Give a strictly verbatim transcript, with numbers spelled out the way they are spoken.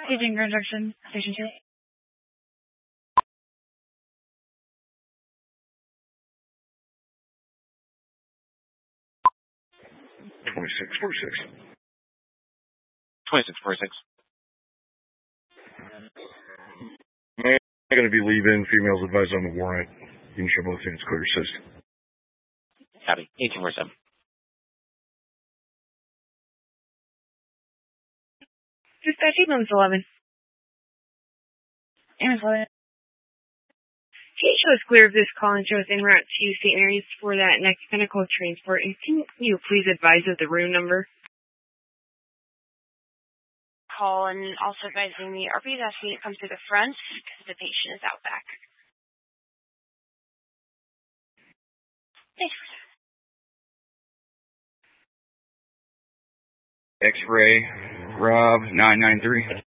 Agent Grand Junction, Station two. twenty-six forty-six. twenty-six forty-six. I'm going to be leaving. Females advised on the warrant. You can show both units clear assist. Copy. eighteen forty-seven. Dispatch ambulance eleven. Ambulance eleven. Can you show us clear of this call and show us en route to Saint Mary's for that next medical transport? And can you please advise of the room number? Call and also advising the R P is asking you to come to the front because the patient is out back. Thanks. X-ray, Rob, nine nine three.